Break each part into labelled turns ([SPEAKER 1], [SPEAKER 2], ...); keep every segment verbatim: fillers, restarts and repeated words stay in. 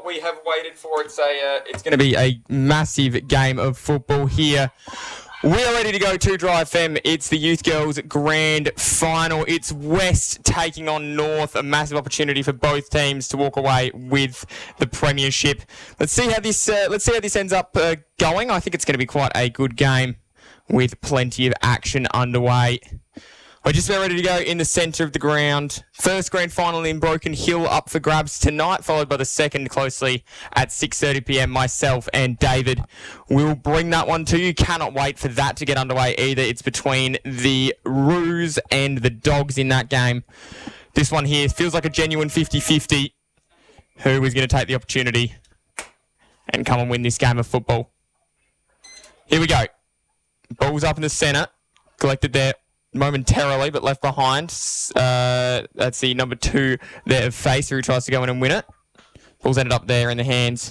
[SPEAKER 1] we have waited for. It's a, uh, it's going to be a massive game of football here. We are ready to go to Dry F M. It's the Youth Girls Grand Final. It's West taking on North. A massive opportunity for both teams to walk away with the premiership. Let's see how this. Uh, let's see how this ends up uh, going. I think it's going to be quite a good game with plenty of action underway. We're just about ready to go in the centre of the ground. First grand final in Broken Hill up for grabs tonight, followed by the second closely at six thirty p m. Myself and David will bring that one to you. Cannot wait for that to get underway either. It's between the Roos and the Dogs in that game. This one here feels like a genuine fifty fifty. Who is going to take the opportunity and come and win this game of football? Here we go. Ball's up in the centre. Collected there momentarily, but left behind. Uh, that's the number two there of Facer, who tries to go in and win it. Ball's ended up there in the hands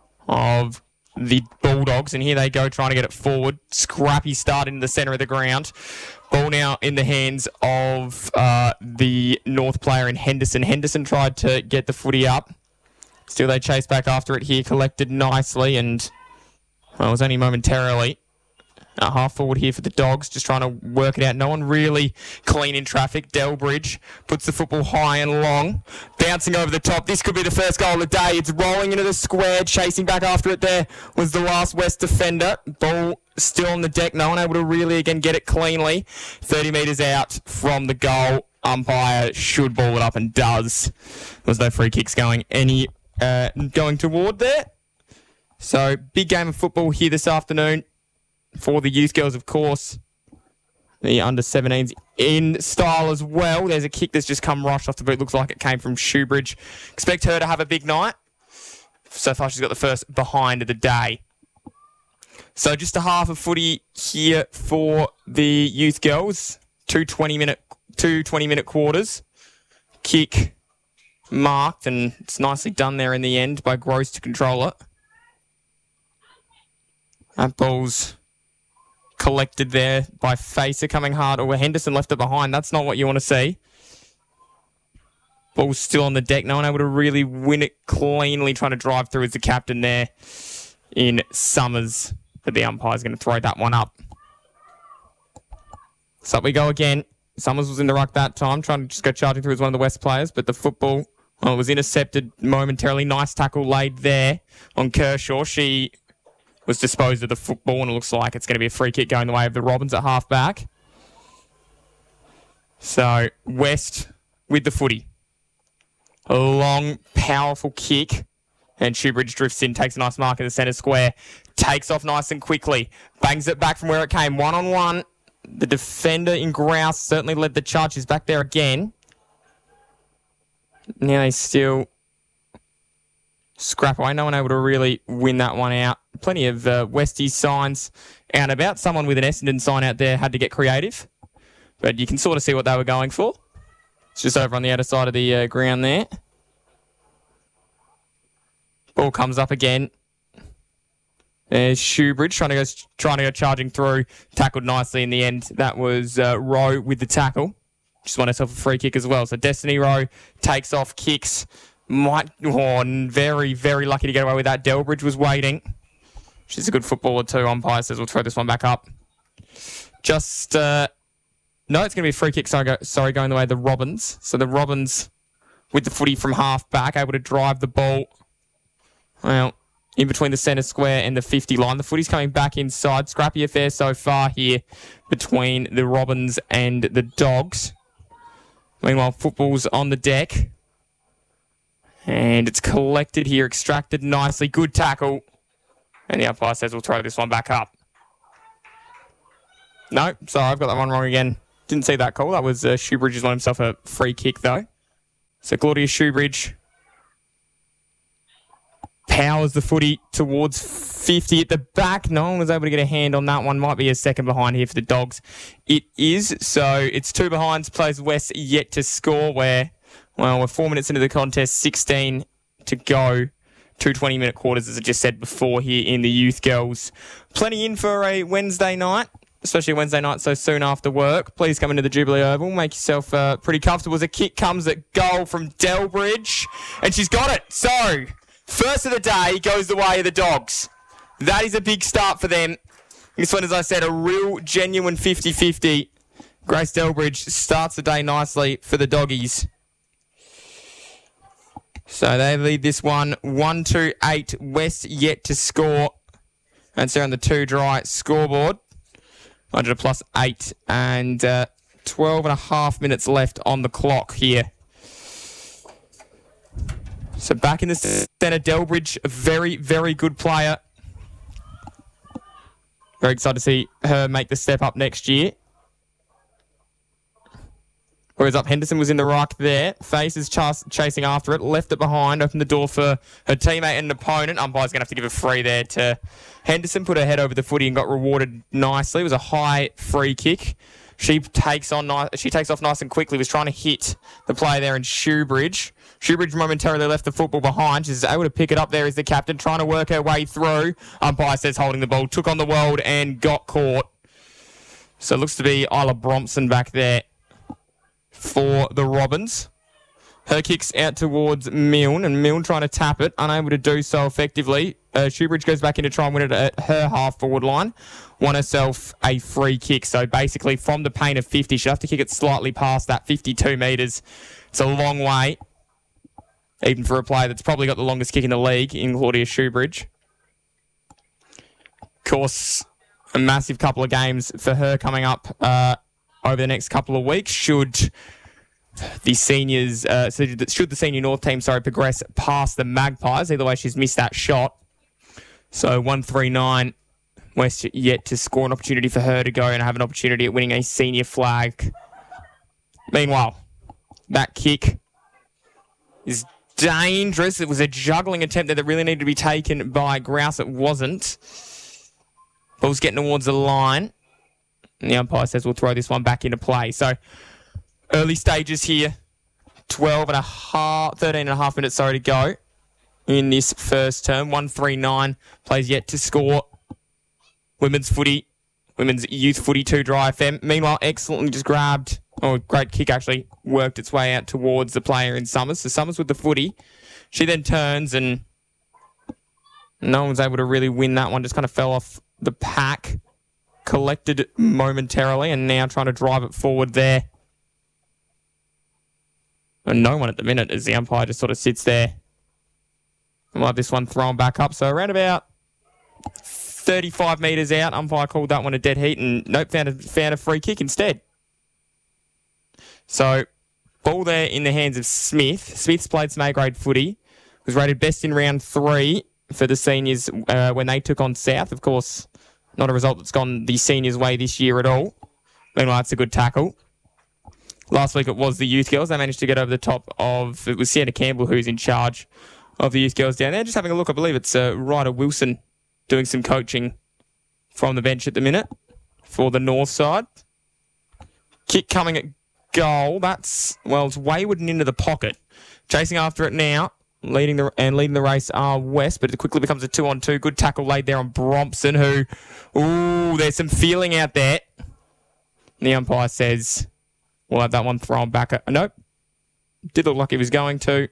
[SPEAKER 1] of the Bulldogs, and here they go trying to get it forward. Scrappy start in the centre of the ground. Ball now in the hands of uh, the North player in Henderson. Henderson tried to get the footy up. Still they chase back after it here, collected nicely, and well, it was only momentarily. Uh, half forward here for the Dogs, just trying to work it out. No one really clean in traffic. Delbridge puts the football high and long. Bouncing over the top. This could be the first goal of the day. It's rolling into the square. Chasing back after it there was the last West defender. Ball still on the deck. No one able to really, again, get it cleanly. thirty metres out from the goal. Umpire should ball it up and does. There's no free kicks going any uh, going toward there. So, big game of football here this afternoon. For the Youth Girls, of course. The under seventeens in style as well. There's a kick that's just come rushed off the boot. Looks like it came from Shoebridge. Expect her to have a big night. So far, she's got the first behind of the day. So just a half of footy here for the Youth Girls. Two twenty-minute two twenty-minute quarters. Kick marked, and it's nicely done there in the end by Gross to control it. That ball's collected there by Facer, coming hard. Or Henderson left it behind. That's not what you want to see. Ball's still on the deck. No one able to really win it cleanly. Trying to drive through as the captain there in Summers. But the umpire's going to throw that one up. So up we go again. Summers was in the ruck that time, trying to just go charging through as one of the West players. But the football, well, it was intercepted momentarily. Nice tackle laid there on Kershaw. She was disposed of the football, and it looks like it's going to be a free kick going the way of the Robins at half-back. So, West with the footy. A long, powerful kick, and Shoebridge drifts in, takes a nice mark in the centre square, takes off nice and quickly, bangs it back from where it came, one-on-one. The defender in Grouse certainly led the charge. He's back there again. Now they still scrap away. No one able to really win that one out. Plenty of uh, Westies signs out and about. Someone with an Essendon sign out there had to get creative. But you can sort of see what they were going for. It's just over on the outer side of the uh, ground there. Ball comes up again. There's Shoebridge trying to go, trying to go charging through. Tackled nicely in the end. That was uh, Rowe with the tackle. Just won herself a free kick as well. So Destiny Rowe takes off, kicks. Might, oh, very, very lucky to get away with that. Delbridge was waiting. She's a good footballer too. Umpire says we'll throw this one back up. Just, uh, no, it's going to be a free kick, sorry, go, sorry, going the way of the Robins. So the Robins with the footy from half back, able to drive the ball, well, in between the centre square and the fifty line. The footy's coming back inside. Scrappy affair so far here between the Robins and the Dogs. Meanwhile, football's on the deck. And it's collected here, extracted nicely. Good tackle. And the umpire says we'll throw this one back up. No, sorry, I've got that one wrong again. Didn't see that call. That was uh, Shoebridge has won himself a free kick, though. So Claudia Shoebridge powers the footy towards fifty at the back. No one was able to get a hand on that one. Might be a second behind here for the Dogs. It is. So it's two behinds. Plays West yet to score where... Well, we're four minutes into the contest, sixteen to go. Two twenty-minute quarters, as I just said before, here in the Youth Girls. Plenty in for a Wednesday night, especially Wednesday night so soon after work. Please come into the Jubilee Oval. Make yourself uh, pretty comfortable as a kick comes at goal from Delbridge. And she's got it. So, First of the day goes the way of the Dogs. That is a big start for them. This one, as I said, a real genuine fifty-fifty. Grace Delbridge starts the day nicely for the Doggies. So they lead this one one two eight. West yet to score. That's there on the two dry scoreboard. one hundred plus eight and uh, twelve and a half minutes left on the clock here. So back in the centre, Delbridge, a very, very good player. Very excited to see her make the step up next year. Whereas up, Henderson was in the ruck there. Face is ch- chasing after it. Left it behind. Opened the door for her teammate and an opponent. Umpire's going to have to give a free there to Henderson. Put her head over the footy and got rewarded nicely. It was a high free kick. She takes on. Ni- she takes off nice and quickly. Was trying to hit the player there in Shoebridge. Shoebridge momentarily left the football behind. She's able to pick it up there as the captain. Trying to work her way through. Umpire says holding the ball. Took on the world and got caught. So it looks to be Isla Bromson back there for the Robins. Her kick's out towards Milne, and Milne trying to tap it, unable to do so effectively. Uh, Shoebridge goes back in to try and win it at her half-forward line. Won herself a free kick. So basically from the paint of fifty, she'll have to kick it slightly past that fifty-two metres. It's a long way, even for a player that's probably got the longest kick in the league in Claudia Shoebridge. Of course, a massive couple of games for her coming up uh, over the next couple of weeks. Should the seniors, uh, should the senior North team, sorry, progress past the Magpies. Either way, she's missed that shot. So one three nine, West yet to score, an opportunity for her to go and have an opportunity at winning a senior flag. Meanwhile, that kick is dangerous. It was a juggling attempt there that really needed to be taken by Grouse. It wasn't. Ball's getting towards the line. And the umpire says we'll throw this one back into play. So early stages here. twelve and a half, thirteen and a half minutes, sorry, to go in this first term. one three nine plays yet to score. Women's footy, women's youth footy, two dry F M. Meanwhile, excellently just grabbed, oh, great kick actually, worked its way out towards the player in Summers. So Summers with the footy. She then turns and no one was able to really win that one. Just kind of fell off the pack. Collected momentarily and now trying to drive it forward there. And no one at the minute as the umpire just sort of sits there. We'll have this one thrown back up. So around about thirty-five metres out, umpire called that one a dead heat and nope, found a, found a free kick instead. So ball there in the hands of Smith. Smith's played some A-grade footy. Was rated best in round three for the seniors uh, when they took on South. Of course, not a result that's gone the seniors' way this year at all. Meanwhile, it's a good tackle. Last week it was the youth girls. They managed to get over the top of, it was Sienna Campbell who's in charge of the youth girls down there. Just having a look, I believe it's uh, Ryder Wilson doing some coaching from the bench at the minute for the north side. Kick coming at goal. That's, well, it's wayward and into the pocket. Chasing after it now. Leading the and leading the race are West, but it quickly becomes a two-on-two. Good tackle laid there on Bromson, who, ooh, there's some feeling out there. The umpire says we'll have that one thrown back. At, nope, did look like he was going to.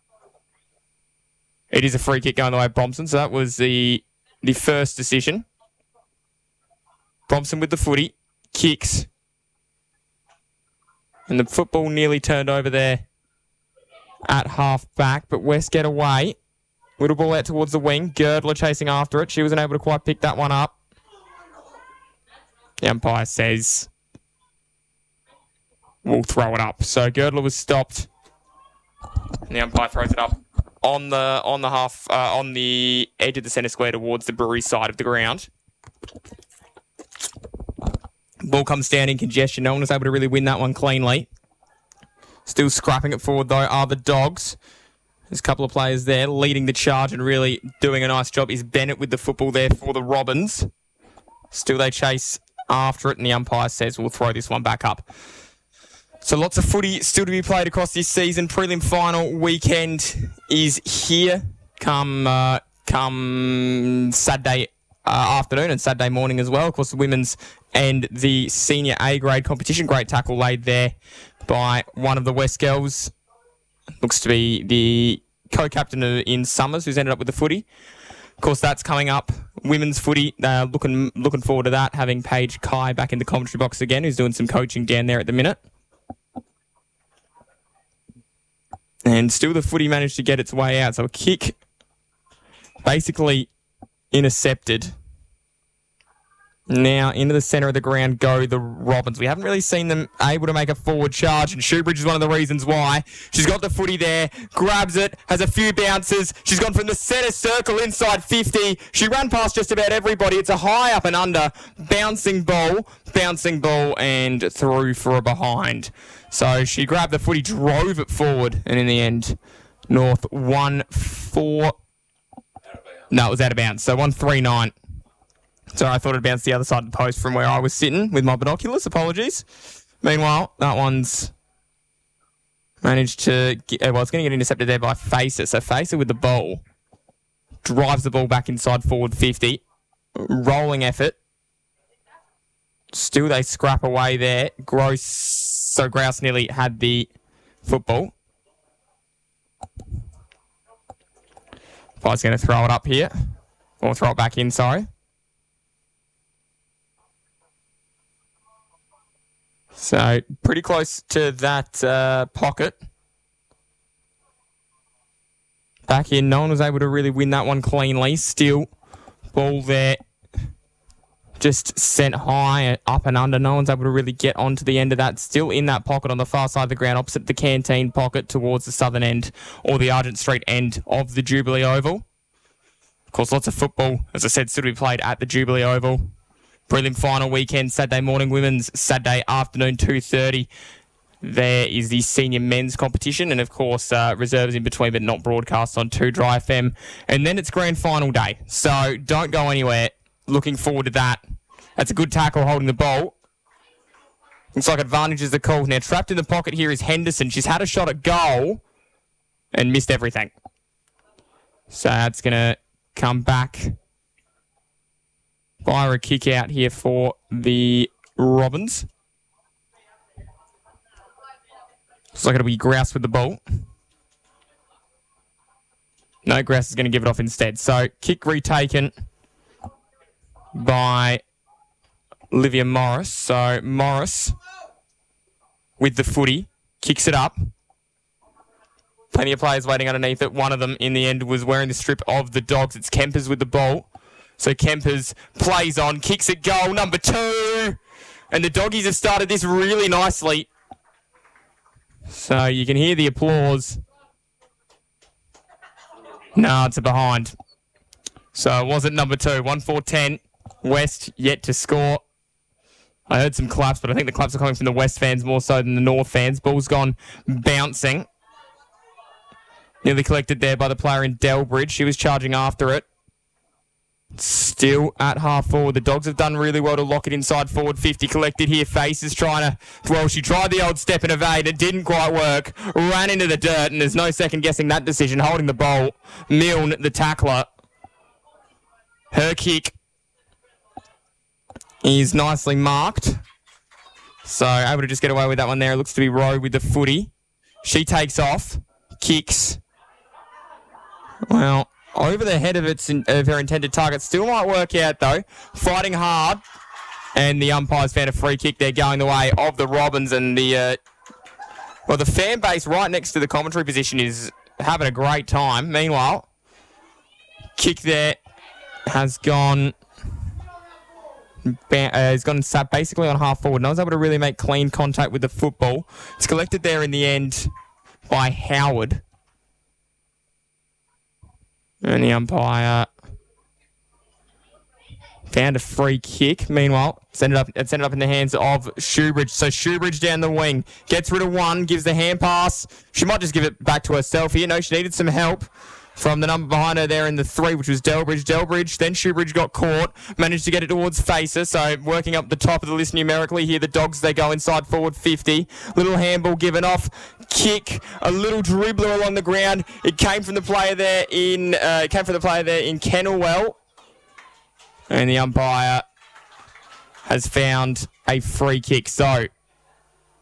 [SPEAKER 1] It is a free kick going the way of Bromson, so that was the the first decision. Bromson with the footy, kicks, and the football nearly turned over there at half back, but West get away. Little ball out towards the wing. Girdler chasing after it. She wasn't able to quite pick that one up. The umpire says we'll throw it up. So Girdler was stopped. And the umpire throws it up on the on the half uh, on the edge of the centre square towards the Brewery side of the ground. Ball comes down in congestion. No one was able to really win that one cleanly. Still scrapping it forward, though, are the Dogs. There's a couple of players there leading the charge and really doing a nice job. Is Bennett with the football there for the Robins. Still they chase after it, and the umpire says we'll throw this one back up. So lots of footy still to be played across this season. Prelim final weekend is here come, uh, come Saturday uh, afternoon and Saturday morning as well. Of course, the women's and the senior A-grade competition. Great tackle laid there by one of the West girls. Looks to be the co-captain in Summers, who's ended up with the footy. Of course, that's coming up. Women's footy, uh, looking looking forward to that, having Paige Kai back in the commentary box again, who's doing some coaching down there at the minute. And still the footy managed to get its way out. So a kick basically intercepted. Now, into the centre of the ground go the Robins. We haven't really seen them able to make a forward charge, and Shoebridge is one of the reasons why. She's got the footy there, grabs it, has a few bounces. She's gone from the centre circle inside fifty. She ran past just about everybody. It's a high up and under, bouncing ball, bouncing ball, and through for a behind. So she grabbed the footy, drove it forward, and in the end, North one four. No, it was out of bounds. So one three nine. So I thought it bounced the other side of the post from where I was sitting with my binoculars. Apologies. Meanwhile, that one's managed to get, well, it's going to get intercepted there by Facer. So Facer with the ball drives the ball back inside forward fifty. Rolling effort. Still they scrap away there. Gross. So Grouse nearly had the football. Pi's going to throw it up here. Or throw it back in, sorry. So, pretty close to that uh, pocket. Back in, no one was able to really win that one cleanly. Still, ball there. Just sent high, up and under. No one's able to really get onto the end of that. Still in that pocket on the far side of the ground, opposite the canteen pocket towards the southern end or the Argent Street end of the Jubilee Oval. Of course, lots of football, as I said, still to be played at the Jubilee Oval. Prelim final weekend, Saturday morning women's, Saturday afternoon two thirty. There is the senior men's competition and, of course, uh, reserves in between, but not broadcast on two Dry F M. And then it's grand final day. So don't go anywhere. Looking forward to that. That's a good tackle holding the ball. Looks like advantage is the call. Now, trapped in the pocket here is Henderson. She's had a shot at goal and missed everything. So that's going to come back. Fire a kick out here for the Robins. Looks like it'll be Grouse with the ball. No, Grouse is going to give it off instead. So, kick retaken by Olivia Morris. So, Morris with the footy. Kicks it up. Plenty of players waiting underneath it. One of them, in the end, was wearing the strip of the Dogs. It's Kempers with the ball. So Kempers plays on, kicks it goal number two. And the Doggies have started this really nicely. So you can hear the applause. No, it's a behind. So it wasn't number two. one four ten. West yet to score. I heard some claps, but I think the claps are coming from the West fans more so than the North fans. Ball's gone bouncing. Nearly collected there by the player in Delbridge. She was charging after it. Still at half forward. The Dogs have done really well to lock it inside forward fifty. Collected here. Face is trying to... Well, she tried the old step and evade. It didn't quite work. Ran into the dirt, and there's no second guessing that decision. Holding the ball. Milne, the tackler. Her kick is nicely marked. So, able to just get away with that one there. It looks to be Rowe with the footy. She takes off. Kicks. Well... Over the head of its in, of her intended target. Still might work out, though. Fighting hard. And the umpires found a free kick there going the way of the Robins. And the, uh, well, the fan base right next to the commentary position is having a great time. Meanwhile, kick there has gone... Uh, has gone sat basically on half forward. No one's able to really make clean contact with the football. It's collected there in the end by Howard. And the umpire found a free kick. Meanwhile, it's ended up, it's ended up in the hands of Shoebridge. So Shoebridge down the wing. Gets rid of one, gives the hand pass. She might just give it back to herself here. No, she needed some help from the number behind her there in the three, which was Delbridge. Delbridge, then Shoebridge got caught. Managed to get it towards Facer. So working up the top of the list numerically here. The Dogs, they go inside forward fifty. Little handball given off. Kick, a little dribbler along the ground. It came from the player there in uh, it came from the player there in Kennelwell, and the umpire has found a free kick. So